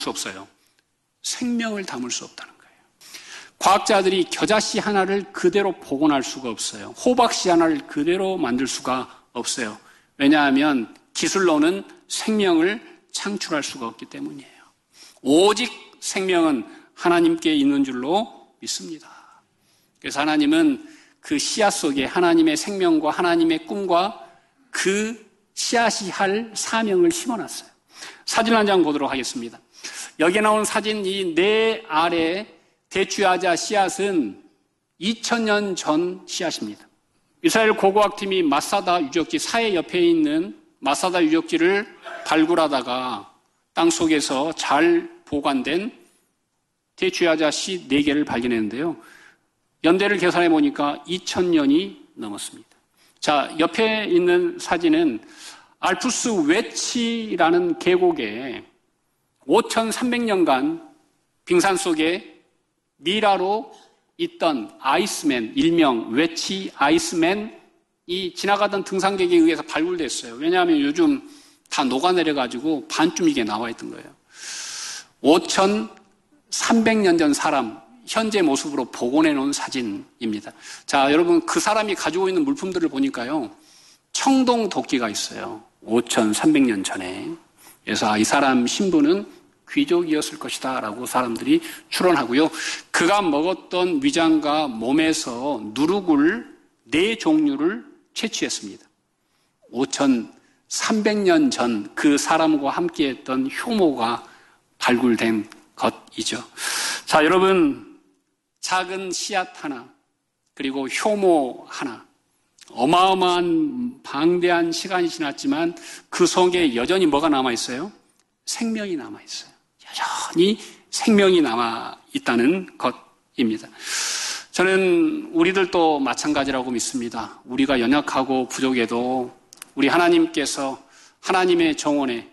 수 없어요. 생명을 담을 수 없다는 거예요. 과학자들이 겨자씨 하나를 그대로 복원할 수가 없어요. 호박씨 하나를 그대로 만들 수가 없어요. 왜냐하면 기술로는 생명을 창출할 수가 없기 때문이에요. 오직 생명은 하나님께 있는 줄로 믿습니다. 그래서 하나님은 그 씨앗 속에 하나님의 생명과 하나님의 꿈과 그 씨앗이 할 사명을 심어놨어요. 사진 한 장 보도록 하겠습니다. 여기에 나온 사진 이 네 알의 대추야자 씨앗은 2000년 전 씨앗입니다. 이스라엘 고고학팀이 마사다 유적지 사해 옆에 있는 마사다 유적지를 발굴하다가 땅속에서 잘 보관된 대추야자 씨 4개를 발견했는데요. 연대를 계산해 보니까 2000년이 넘었습니다. 자, 옆에 있는 사진은 알프스 웨치라는 계곡에 5300년간 빙산 속에 미라로 있던 아이스맨, 일명 웨치 아이스맨이 지나가던 등산객에 의해서 발굴됐어요. 왜냐하면 요즘 다 녹아내려가지고 반쯤 이게 나와 있던 거예요. 5300년 전 사람, 현재 모습으로 복원해 놓은 사진입니다. 자, 여러분 그 사람이 가지고 있는 물품들을 보니까요. 청동 도끼가 있어요. 5300년 전에. 그래서 이 사람 신부는 귀족이었을 것이다 라고 사람들이 추론하고요. 그가 먹었던 위장과 몸에서 누룩을 4종류를 채취했습니다. 5300년 전 그 사람과 함께했던 효모가 발굴된 것이죠. 자, 여러분 작은 씨앗 하나 그리고 효모 하나 어마어마한 방대한 시간이 지났지만 그 속에 여전히 뭐가 남아있어요? 생명이 남아있어요. 여전히 생명이 남아있다는 것입니다. 저는 우리들도 마찬가지라고 믿습니다. 우리가 연약하고 부족해도 우리 하나님께서 하나님의 정원에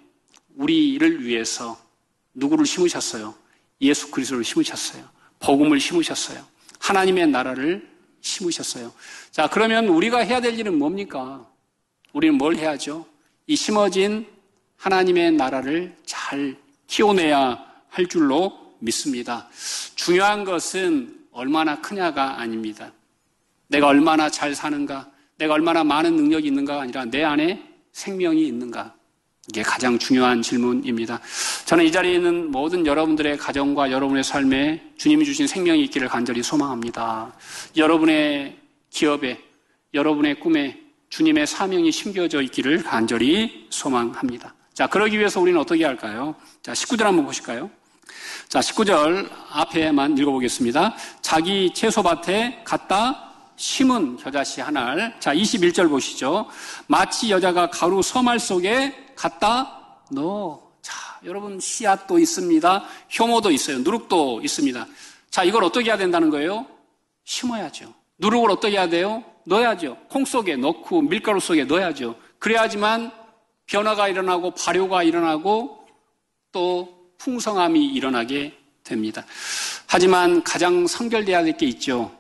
우리를 위해서 누구를 심으셨어요? 예수 그리스도를 심으셨어요. 복음을 심으셨어요. 하나님의 나라를 심으셨어요. 자, 그러면 우리가 해야 될 일은 뭡니까? 우리는 뭘 해야죠? 이 심어진 하나님의 나라를 잘 키워내야 할 줄로 믿습니다. 중요한 것은 얼마나 크냐가 아닙니다. 내가 얼마나 잘 사는가, 내가 얼마나 많은 능력이 있는가가 아니라 내 안에 생명이 있는가. 이게 가장 중요한 질문입니다. 저는 이 자리에 있는 모든 여러분들의 가정과 여러분의 삶에 주님이 주신 생명이 있기를 간절히 소망합니다. 여러분의 기업에, 여러분의 꿈에 주님의 사명이 심겨져 있기를 간절히 소망합니다. 자, 그러기 위해서 우리는 어떻게 할까요? 자, 19절 한번 보실까요? 자, 19절 앞에만 읽어보겠습니다. 자기 채소밭에 갖다 심은 겨자씨 한 알. 자, 21절 보시죠. 마치 여자가 가루 서말 속에 갖다 넣어. 자, 여러분 씨앗도 있습니다. 효모도 있어요. 누룩도 있습니다. 자, 이걸 어떻게 해야 된다는 거예요? 심어야죠. 누룩을 어떻게 해야 돼요? 넣어야죠. 콩 속에 넣고 밀가루 속에 넣어야죠. 그래야지만 변화가 일어나고 발효가 일어나고 또 풍성함이 일어나게 됩니다. 하지만 가장 선결돼야 될 게 있죠.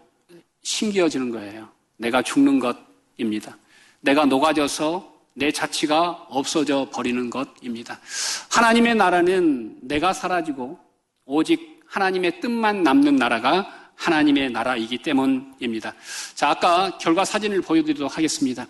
심겨지는 거예요. 내가 죽는 것입니다. 내가 녹아져서 내 자치가 없어져 버리는 것입니다. 하나님의 나라는 내가 사라지고 오직 하나님의 뜻만 남는 나라가 하나님의 나라이기 때문입니다. 자, 아까 결과 사진을 보여드리도록 하겠습니다.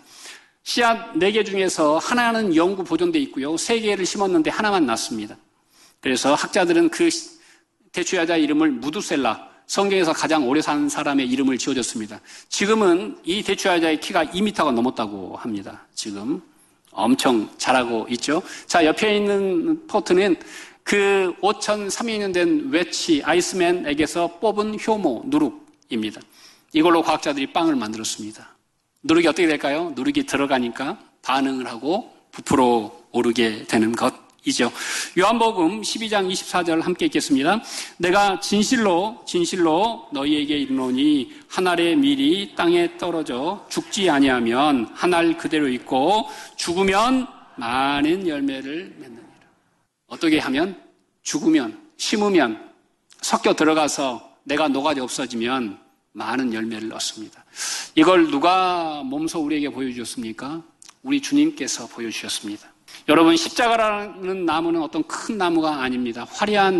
씨앗 4개 중에서 하나는 영구 보존되어 있고요. 3개를 심었는데 하나만 났습니다. 그래서 학자들은 그 대추야자 이름을 무두셀라, 성경에서 가장 오래 산 사람의 이름을 지어줬습니다. 지금은 이 대추야자의 키가 2m가 넘었다고 합니다. 지금 엄청 자라고 있죠. 자, 옆에 있는 포트는 그 5300년 된 웨치 아이스맨에게서 뽑은 효모 누룩입니다. 이걸로 과학자들이 빵을 만들었습니다. 누룩이 어떻게 될까요? 누룩이 들어가니까 반응을 하고 부풀어 오르게 되는 것이죠. 요한복음 12장 24절 함께 읽겠습니다. 내가 진실로 너희에게 이르노니 한 알의 밀이 땅에 떨어져 죽지 아니하면 한 알 그대로 있고 죽으면 많은 열매를 맺느니라. 어떻게 하면? 죽으면, 심으면, 섞여 들어가서 내가 녹아져 없어지면 많은 열매를 얻습니다. 이걸 누가 몸소 우리에게 보여주셨습니까? 우리 주님께서 보여주셨습니다. 여러분, 십자가라는 나무는 어떤 큰 나무가 아닙니다. 화려한